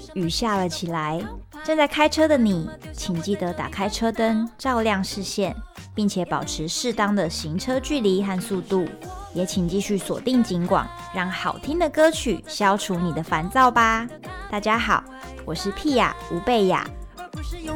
雨下了起来，正在开车的你，请记得打开车灯，照亮视线，并且保持适当的行车距离和速度。也请继续锁定警广，让好听的歌曲消除你的烦躁吧。大家好，我是屁雅吴贝雅。而不是用